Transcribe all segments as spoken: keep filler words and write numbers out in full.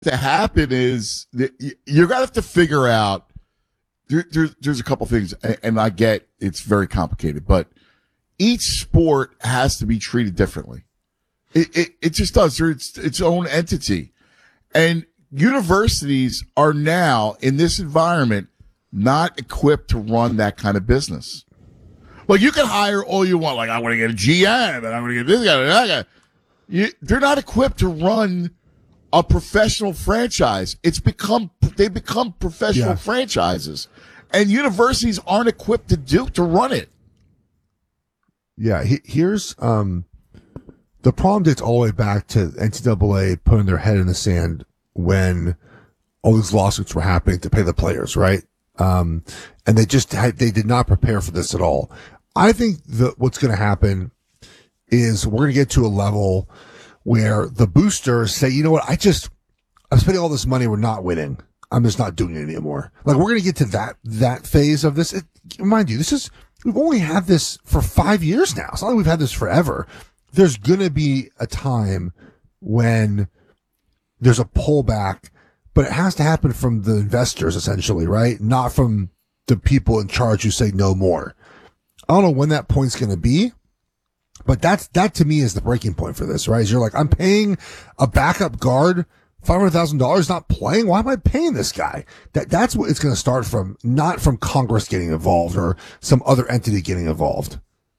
to happen is that y- you're gonna have to figure out. There, there's there's a couple things, a- and I get it's very complicated, but each sport has to be treated differently. It it, it just does. It's its own entity, and universities are now in this environment not equipped to run that kind of business. Like you can hire all you want. Like I want to get a G M, and I want to get this guy, and that guy. You, they're not equipped to run a professional franchise. It's become they become professional Yeah. franchises, and universities aren't equipped to do to run it. Yeah, he, here's um, the problem dates all the way back to N C double A putting their head in the sand when all these lawsuits were happening to pay the players, right? Um, and they just had, they did not prepare for this at all. I think that what's going to happen is we're going to get to a level where the boosters say, you know what, I just, I'm spending all this money, we're not winning. I'm just not doing it anymore. Like we're going to get to that, that phase of this. It, mind you, this is, we've only had this for five years now. It's not like we've had this forever. There's going to be a time when there's a pullback, but it has to happen from the investors essentially, right? Not from the people in charge who say no more. I don't know when that point's going to be, but that's, that to me is the breaking point for this, right? Is you're like, I'm paying a backup guard five hundred thousand dollars not playing. Why am I paying this guy? That, that's what it's going to start from, not from Congress getting involved or some other entity getting involved.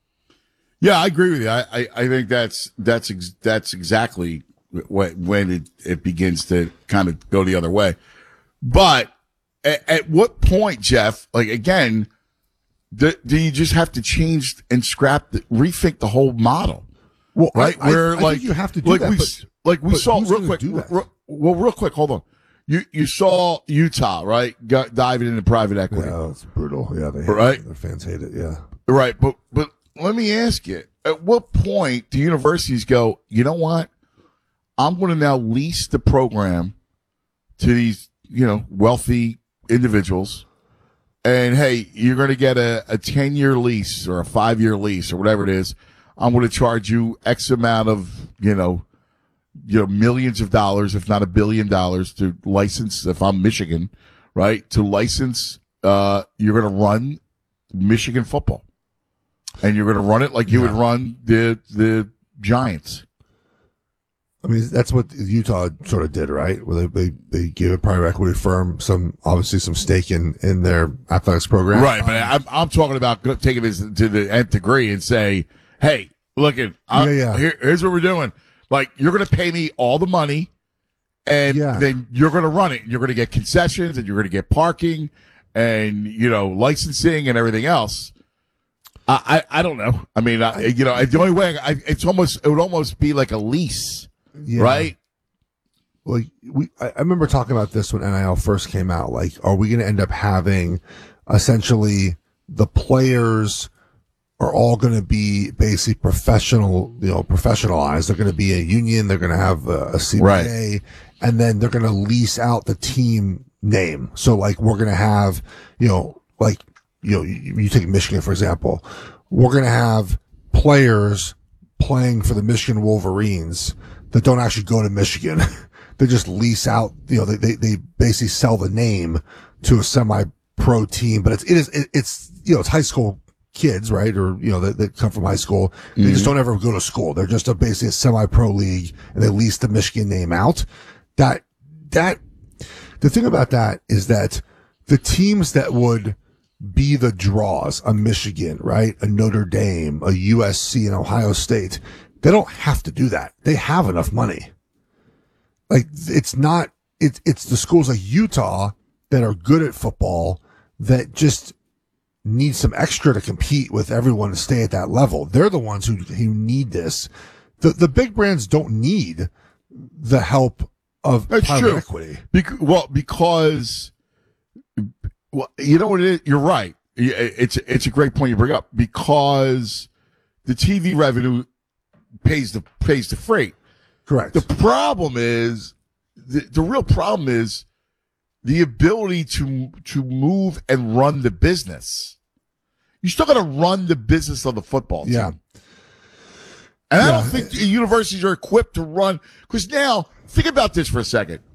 Yeah, I agree with you. I, I, I think that's, that's, ex- that's exactly when, when it, it begins to kind of go the other way. But at, at what point, Jeff, like again, do, do you just have to change and scrap the, rethink the whole model? Well, right? I, Where I, I like, think you have to do like that, we, but, like we but saw who's real gonna quick. do that? Re- well, real quick, hold on. You, you saw Utah, right? Got diving into private equity. Yeah, it's brutal. Yeah, they hate Right? it. Their fans hate it. Yeah. Right. But, but let me ask you, at what point do universities go, you know what? I'm going to now lease the program to these, you know, wealthy individuals. And hey, you're going to get a, a ten year lease or a five year lease or whatever it is. I'm going to charge you X amount of, you know, you know, millions of dollars, if not a billion dollars to license, if I'm Michigan, right? To license, uh, you're going to run Michigan football. And you're going to run it like you Yeah. would run the, the Giants. I mean, that's what Utah sort of did, right? Where they, they, they gave a private equity firm some, obviously some stake in, in their athletics program. Right. But I'm, I'm talking about go- taking this to the nth degree and say, hey, look at, uh, Yeah, yeah. Here, here's what we're doing. Like, you're going to pay me all the money and Yeah. then you're going to run it. You're going to get concessions and you're going to get parking and, you know, licensing and everything else. I, I, I don't know. I mean, I, you know, the only way I, it's almost, it would almost be like a lease, Yeah. right? Well, we, I, I remember talking about this when N I L first came out. Like, are we going to end up having essentially the players are all going to be basically professional, you know, professionalized. They're going to be a union. They're going to have a, a C B A, Right. and then they're going to lease out the team name. So like we're going to have, you know, like, you know, you, you take Michigan, for example, we're going to have players playing for the Michigan Wolverines that don't actually go to Michigan. They just lease out, you know, they, they, they basically sell the name to a semi-pro team, but it's, it is, it, it's, you know, it's high school kids, right? Or, you know, that, that come from high school. They Mm-hmm. just don't ever go to school. They're just a, basically a semi-pro league and they lease the Michigan name out. That, that, the thing about that is that the teams that would be the draws, a Michigan, right? A Notre Dame, a U S C, and Ohio State, they don't have to do that. They have enough money. Like, it's not, it's, it's the schools like Utah that are good at football that just need some extra to compete with everyone to stay at that level. They're the ones who, who need this. The, the big brands don't need the help of That's private true. equity. Bec- well, because, well, you know what it is? You're right. It's, it's a great point you bring up because the T V revenue pays the, pays the freight. Correct. The problem is, the, the real problem is the ability to, to move and run the business. You still got to run the business of the football team. Yeah. And I Yeah. don't think the universities are equipped to run, because now, think about this for a second.